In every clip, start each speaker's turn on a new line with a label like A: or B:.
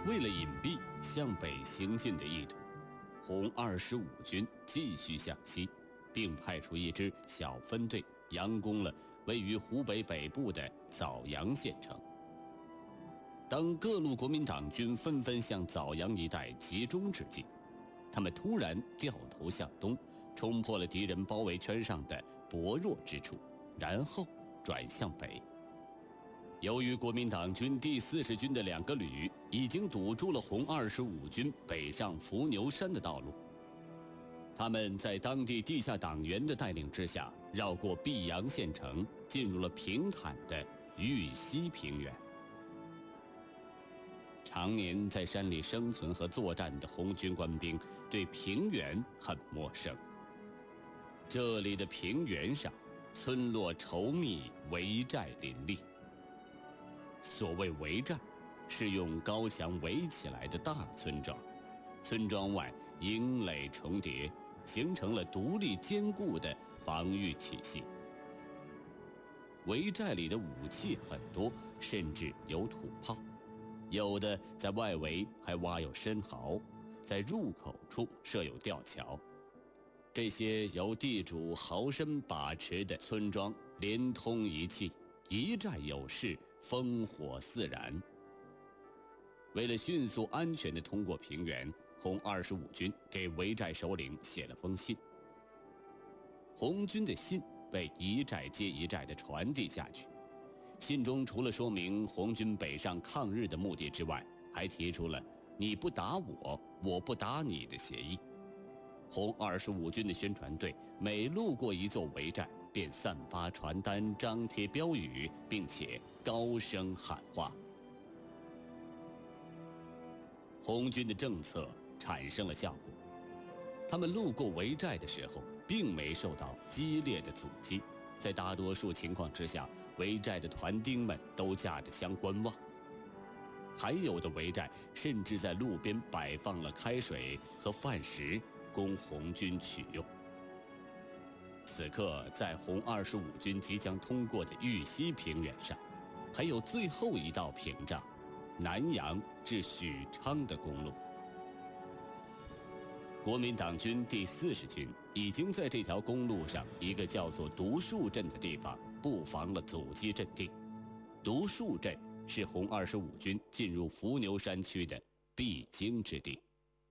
A: 为了隐蔽向北行进的意图，红25军继续向西，并派出一支小分队佯攻了位于湖北北部的枣阳县城。当各路国民党军纷纷向枣阳一带集中之际，他们突然掉头向东，冲破了敌人包围圈上的薄弱之处，然后转向北。由于国民党军第40军的2个旅已经堵住了红25军北上伏牛山的道路，他们在当地地下党员的带领之下，绕过碧阳县城，进入了平坦的玉溪平原。常年在山里生存和作战的红军官兵对平原很陌生。这里的平原上，村落稠密，围寨林立。所谓围寨，是用高墙围起来的大村庄，村庄外营垒重叠，形成了独立坚固的防御体系。围寨里的武器很多，甚至有土炮，有的在外围还挖有深壕，在入口处设有吊桥。这些由地主豪绅把持的村庄连通一气，一寨有事，烽火四燃。为了迅速安全地通过平原，红25军给围寨首领写了封信。红军的信被一寨接一寨地传递下去，信中除了说明红军北上抗日的目的之外，还提出了你不打我，我不打你的协议。红25军的宣传队每路过一座围寨，便散发传单、张贴标语，并且高声喊话。红军的政策产生了效果，他们路过围寨的时候，并没受到激烈的阻击。在大多数情况之下，围寨的团丁们都架着枪观望，还有的围寨甚至在路边摆放了开水和饭食，供红军取用。此刻，在红25军即将通过的玉溪平原上，还有最后一道屏障——南阳至许昌的公路。国民党军第40军已经在这条公路上一个叫做独树镇的地方布防了阻击阵地。独树镇是红25军进入伏牛山区的必经之地。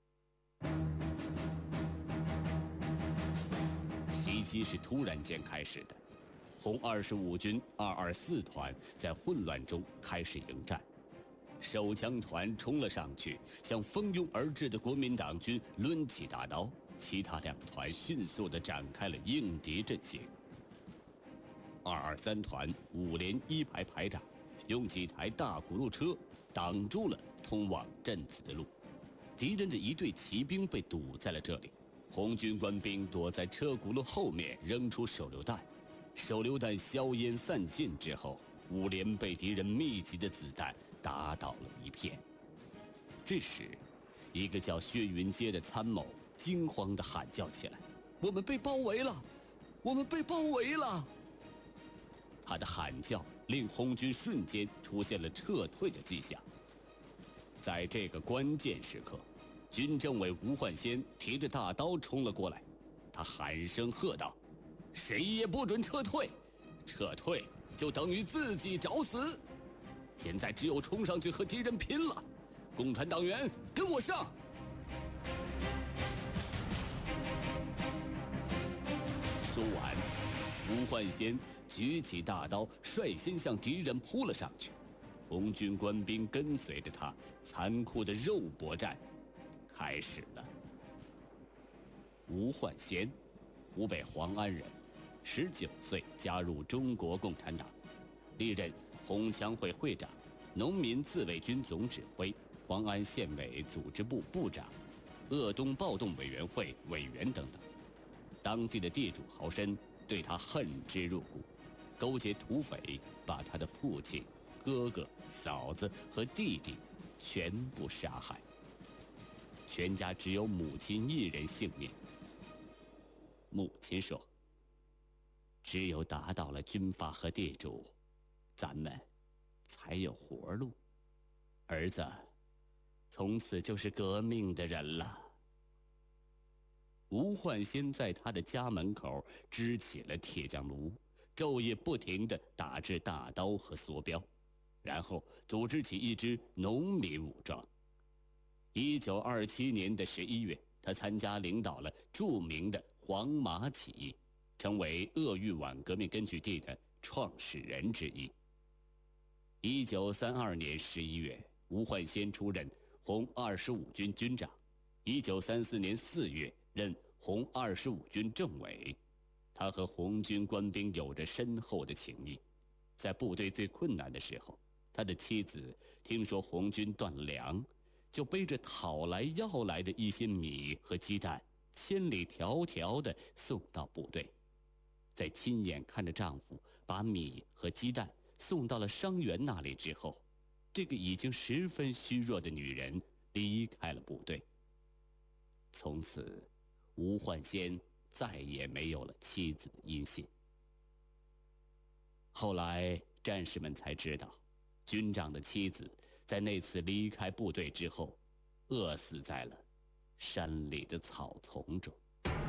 A: 袭击是突然间开始的，红25军224团在混乱中开始迎战。手枪团冲了上去，向蜂拥而至的国民党军抡起大刀，其他2个团迅速地展开了应敌阵型。223团5连1排排长用几台大轱辘车挡住了通往镇子的路，敌人的一队骑兵被堵在了这里。红军官兵躲在车轱辘后面扔出手榴弹，手榴弹硝烟散尽之后，5连被敌人密集的子弹打倒了一片。这时，一个叫薛云阶的参谋惊慌地喊叫起来：“我们被包围了！我们被包围了！”他的喊叫令红军瞬间出现了撤退的迹象。在这个关键时刻，军政委吴焕先提着大刀冲了过来，他喊声喝道：“谁也不准撤退！撤退就等于自己找死！现在只有冲上去和敌人拼了！共产党员，跟我上！”说完，吴焕先举起大刀，率先向敌人扑了上去。红军官兵跟随着他，残酷的肉搏战开始了。吴焕先，湖北黄安人，19岁加入中国共产党，历任红枪会会长、农民自卫军总指挥、黄安县委组织部部长、鄂东暴动委员会委员等等。当地的地主豪绅对他恨之入骨，勾结土匪，把他的父亲、哥哥、嫂子和弟弟全部杀害，全家只有母亲一人幸免。母亲说：“只有打倒了军阀和地主，咱们才有活路。儿子， 从此就是革命的人了。吴焕先在他的家门口支起了铁匠炉，昼夜不停地打制大刀和梭镖，然后组织起一支农民武装。1927年11月，他参加领导了著名的黄麻起义，成为鄂豫皖革命根据地的创始人之一。1932年11月，吴焕先出任红25军军长。1934年4月，任红25军政委。他和红军官兵有着深厚的情谊。在部队最困难的时候，他的妻子听说红军断了粮，就背着讨来要来的一些米和鸡蛋，千里迢迢地送到部队。在亲眼看着丈夫把米和鸡蛋送到了伤员那里之后，这个已经十分虚弱的女人离开了部队。从此，吴焕先再也没有了妻子的音信。后来战士们才知道，军长的妻子在那次离开部队之后，饿死在了山里的草丛中。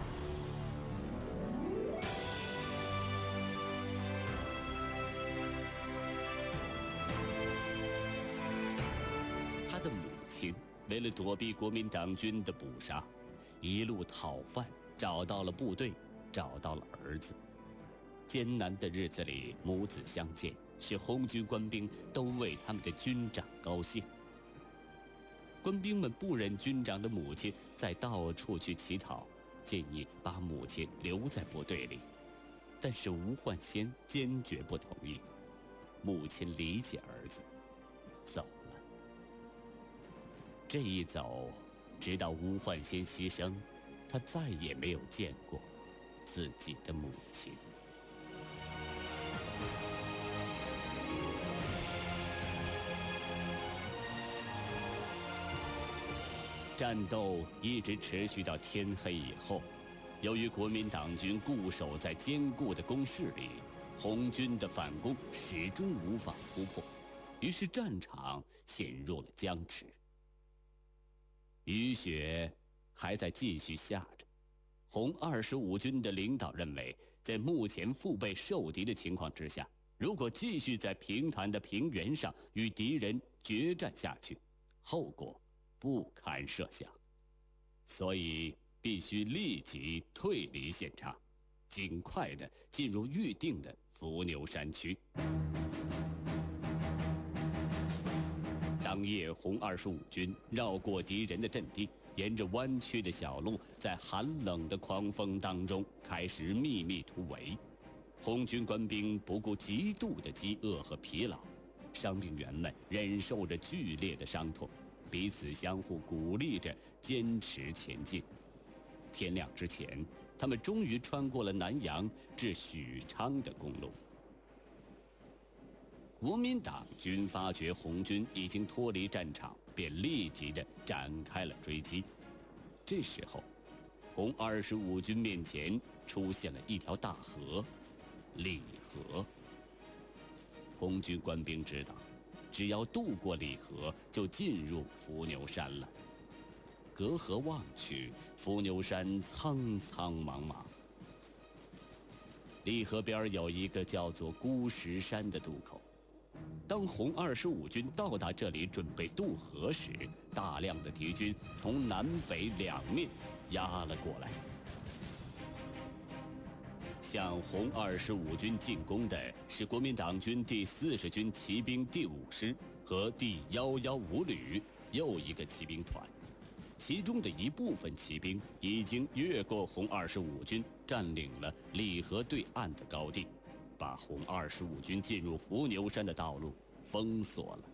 A: 他的母亲为了躲避国民党军的捕杀，一路讨饭，找到了部队，找到了儿子。艰难的日子里，母子相见，使红军官兵都为他们的军长高兴。官兵们不忍军长的母亲再到处去乞讨，建议把母亲留在部队里，但是吴焕先坚决不同意。母亲理解儿子，走了。这一走，直到吴焕先牺牲，他再也没有见过自己的母亲。战斗一直持续到天黑以后，由于国民党军固守在坚固的工事里，红军的反攻始终无法突破，于是战场陷入了僵持。雨雪还在继续下着，红25军的领导认为，在目前腹背受敌的情况之下，如果继续在平坦的平原上与敌人决战下去，后果不堪设想，所以必须立即退离现场，尽快地进入预定的伏牛山区。当夜，红25军绕过敌人的阵地，沿着弯曲的小路，在寒冷的狂风当中开始秘密突围。红军官兵不顾极度的饥饿和疲劳，伤病员们忍受着剧烈的伤痛，彼此相互鼓励着坚持前进。天亮之前，他们终于穿过了南阳至许昌的公路。国民党军发觉红军已经脱离战场，便立即地展开了追击。这时候，红25军面前出现了一条大河——澧河。红军官兵知道，只要渡过澧河，就进入伏牛山了。隔河望去，伏牛山苍苍茫茫。澧河边有一个叫做孤石山的渡口。当红25军到达这里准备渡河时，大量的敌军从南北两面压了过来。向红25军进攻的是国民党军第40军骑兵第5师和第115旅又一个骑兵团，其中的一部分骑兵已经越过红25军，占领了澧河对岸的高地，把红25军进入伏牛山的道路封锁了。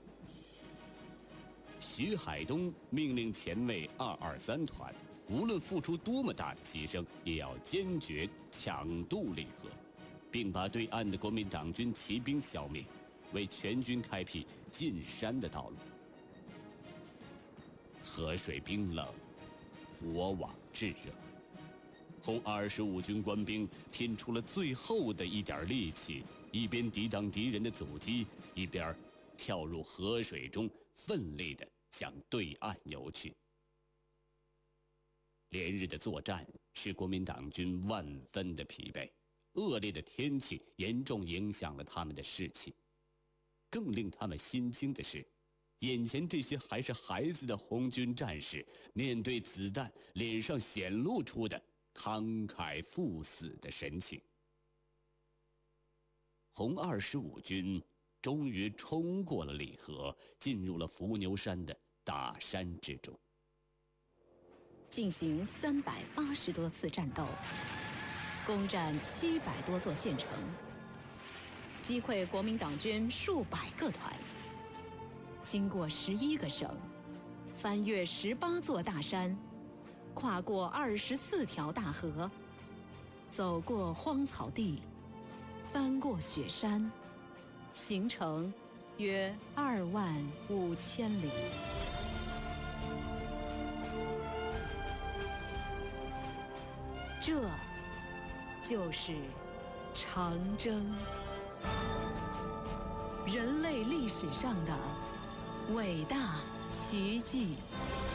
A: 徐海东命令前卫223团，无论付出多么大的牺牲，也要坚决抢渡澧河，并把对岸的国民党军骑兵消灭，为全军开辟进山的道路。河水冰冷，火网炙热，红25军官兵拼出了最后的一点力气，一边抵挡敌人的阻击，一边跳入河水中，奋力地向对岸游去。连日的作战使国民党军万分的疲惫，恶劣的天气严重影响了他们的士气。更令他们心惊的是，眼前这些还是孩子的红军战士，面对子弹，脸上显露出的慷慨赴死的神情。红25军终于冲过了里河，进入了伏牛山的大山之中。
B: 进行380多次战斗，攻占700多座县城，击溃国民党军数百个团，经过11个省，翻越18座大山，跨过24条大河，走过荒草地，翻过雪山，行程约25000里。这就是长征，人类历史上的伟大奇迹。